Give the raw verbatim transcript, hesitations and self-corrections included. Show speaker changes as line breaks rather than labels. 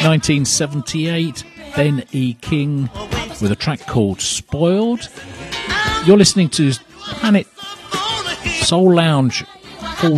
nineteen seventy-eight, Ben E. King with a track called Spoiled. You're listening to Planet Soul Lounge